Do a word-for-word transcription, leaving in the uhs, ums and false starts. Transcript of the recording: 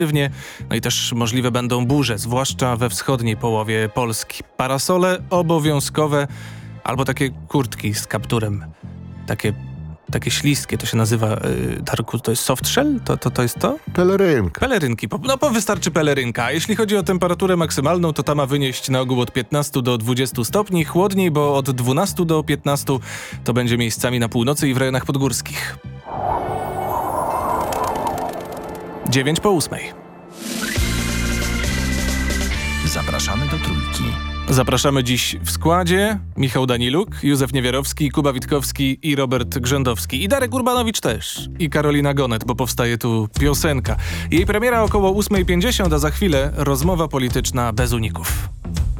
sztywnie, no i też możliwe będą burze, zwłaszcza we wschodniej połowie Polski. Parasole obowiązkowe albo takie kurtki z kapturem, takie, takie śliskie, to się nazywa, yy, Darku, to jest soft shell? To, to, to jest to? Pelerynka. Pelerynki, po- no po wystarczy pelerynka. Jeśli chodzi o temperaturę maksymalną, to ta ma wynieść na ogół od piętnastu do dwudziestu stopni, chłodniej, bo od dwunastu do piętnastu to będzie miejscami na północy i w rejonach podgórskich. dziewięć po ósmej. Zapraszamy do Trójki. Zapraszamy dziś w składzie Michał Daniluk, Józef Niewiarowski, Kuba Witkowski i Robert Grzędowski. I Darek Urbanowicz też. I Karolina Gonet, bo powstaje tu piosenka. Jej premiera około ósma pięćdziesiąt, a za chwilę rozmowa polityczna bez uników.